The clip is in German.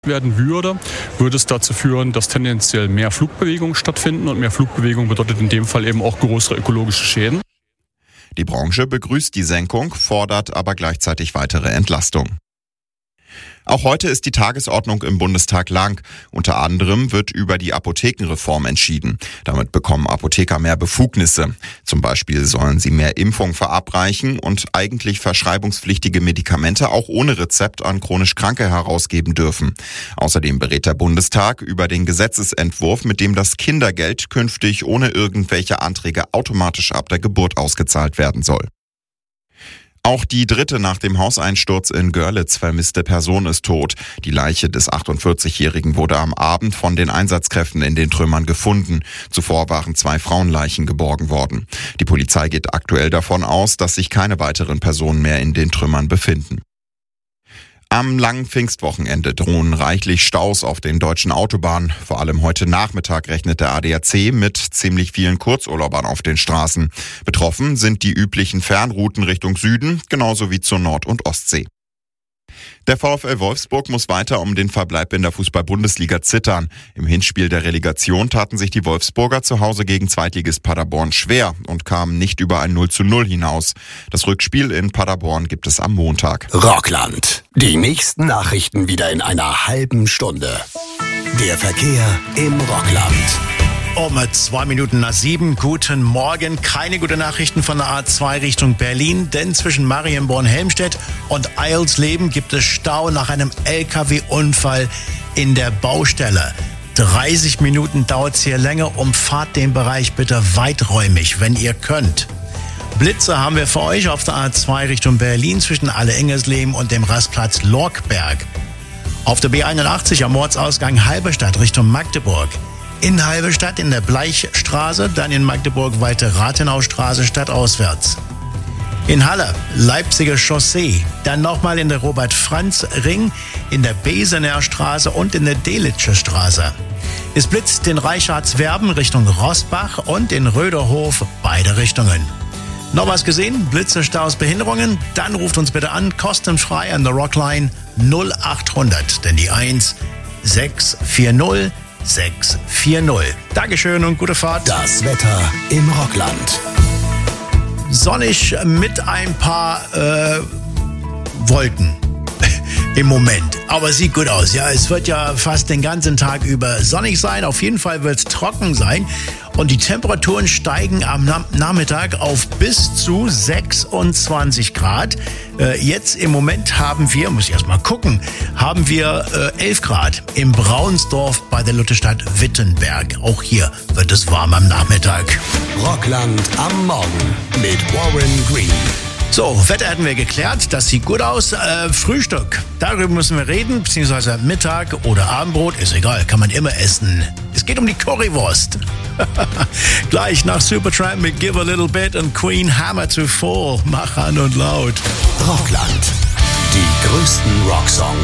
werden würde es dazu führen, dass tendenziell mehr Flugbewegungen stattfinden, und mehr Flugbewegung bedeutet in dem Fall eben auch größere ökologische Schäden. Die Branche begrüßt die Senkung, fordert aber gleichzeitig weitere Entlastung. Auch heute ist die Tagesordnung im Bundestag lang. Unter anderem wird über die Apothekenreform entschieden. Damit bekommen Apotheker mehr Befugnisse. Zum Beispiel sollen sie mehr Impfung verabreichen und eigentlich verschreibungspflichtige Medikamente auch ohne Rezept an chronisch Kranke herausgeben dürfen. Außerdem berät der Bundestag über den Gesetzesentwurf, mit dem das Kindergeld künftig ohne irgendwelche Anträge automatisch ab der Geburt ausgezahlt werden soll. Auch die dritte nach dem Hauseinsturz in Görlitz vermisste Person ist tot. Die Leiche des 48-Jährigen wurde am Abend von den Einsatzkräften in den Trümmern gefunden. Zuvor waren 2 Frauenleichen geborgen worden. Die Polizei geht aktuell davon aus, dass sich keine weiteren Personen mehr in den Trümmern befinden. Am langen Pfingstwochenende drohen reichlich Staus auf den deutschen Autobahnen. Vor allem heute Nachmittag rechnet der ADAC mit ziemlich vielen Kurzurlaubern auf den Straßen. Betroffen sind die üblichen Fernrouten Richtung Süden, genauso wie zur Nord- und Ostsee. Der VfL Wolfsburg muss weiter um den Verbleib in der Fußball-Bundesliga zittern. Im Hinspiel der Relegation taten sich die Wolfsburger zu Hause gegen Zweitligist Paderborn schwer und kamen nicht über ein 0:0 hinaus. Das Rückspiel in Paderborn gibt es am Montag. Rockland. Die nächsten Nachrichten wieder in einer halben Stunde. Der Verkehr im Rockland. Um 7:02. Guten Morgen. Keine guten Nachrichten von der A2 Richtung Berlin, denn zwischen Marienborn-Helmstedt und Eilsleben gibt es Stau nach einem LKW-Unfall in der Baustelle. 30 Minuten dauert es hier länger. Umfahrt den Bereich bitte weiträumig, wenn ihr könnt. Blitze haben wir für euch auf der A2 Richtung Berlin zwischen Alle-Engersleben und dem Rastplatz Lorkberg. Auf der B81 am Ortsausgang Halberstadt Richtung Magdeburg. In Halberstadt in der Bleichstraße, dann in Magdeburg weite Rathenaustraße stadtauswärts. In Halle, Leipziger Chaussee, dann nochmal in der Robert-Franz-Ring, in der Besener Straße und in der Delitscher Straße. Es blitzt in Reichardswerben Richtung Rossbach und in Röderhof beide Richtungen. Noch was gesehen? Blitze, Staus, Behinderungen? Dann ruft uns bitte an, kostenfrei an der Rockline 0800, denn die 1 640 640. Dankeschön und gute Fahrt. Das Wetter im Rockland. Sonnig mit ein paar Wolken im Moment. Aber sieht gut aus. Ja, es wird ja fast den ganzen Tag über sonnig sein. Auf jeden Fall wird es trocken sein. Und die Temperaturen steigen am Nachmittag auf bis zu 26 Grad. Jetzt im Moment haben wir, muss ich erst mal gucken, 11 Grad im Braunsdorf bei der Lutherstadt Wittenberg. Auch hier wird es warm am Nachmittag. Rockland am Morgen mit Warren Green. So, Wetter hatten wir geklärt, das sieht gut aus. Frühstück, darüber müssen wir reden, beziehungsweise Mittag oder Abendbrot, ist egal, kann man immer essen. Es geht um die Currywurst. Gleich nach Supertramp mit Give a Little Bit und Queen Hammer to Fall. Mach an und laut. Rockland. Die größten Rocksongs